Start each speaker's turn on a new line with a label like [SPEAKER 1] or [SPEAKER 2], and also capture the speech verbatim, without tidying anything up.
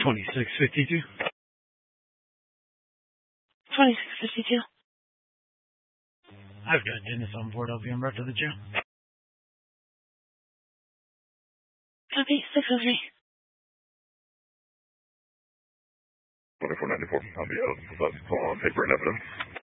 [SPEAKER 1] twenty-six fifty-two.
[SPEAKER 2] twenty-six fifty-two.
[SPEAKER 1] I've got Dennis on board. I'll be on route to the jail.
[SPEAKER 2] Copy, six oh three.
[SPEAKER 3] twenty-four ninety-four. I'll be out. Paper and evidence.